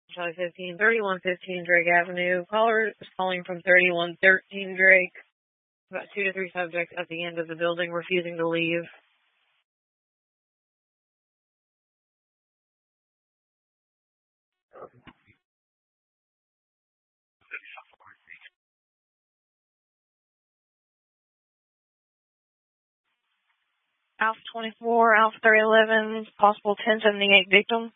Charlie 15, 3115 Drake Avenue. Caller is calling from 3113 Drake. About 2 to 3 subjects at the end of the building refusing to leave. Alpha 24, Alpha 311, possible 1078 victim.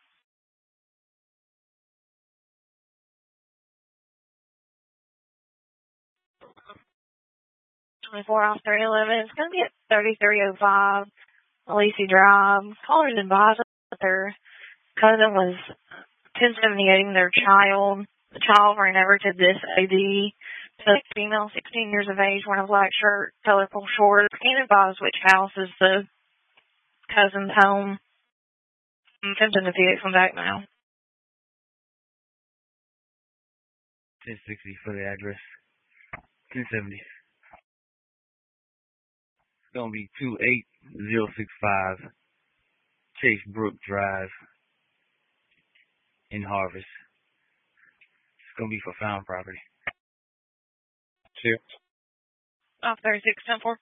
24 Alpha 311. It's going to be at 3305 Lacey Drive. Callers advised that their cousin was 1078ing their child. The child ran over to this AD. The female, 16 years of age, wearing a black shirt, colorful shorts. Can't advise which house is the cousin's home. I'm attempting to see it from back now. 1060 for the address. 1070. It's going to be 28065 Chase Brook Drive in Harvest. It's going to be for found property. 2. Off 36, 10-4.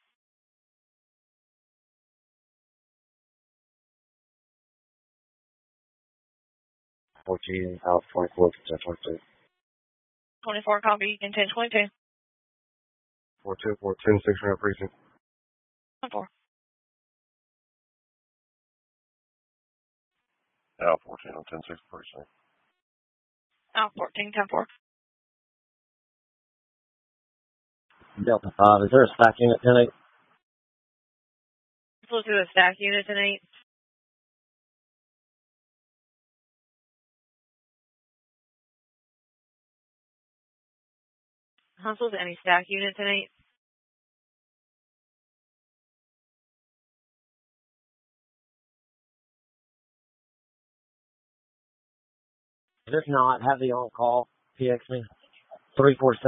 14, Alpha 24, 1022. 24, copy, in 1022. 42, 14, 600 precinct. 10-4. Alpha 14 on 10-6 precinct. Alpha 14, 10-4. Delta 5, is there a stack unit tonight? Let's do a stack unit tonight. Hustle's any stack unit tonight? If not, have the on-call PX me.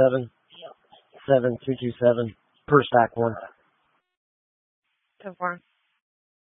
347-7227 per stack one. 10-4.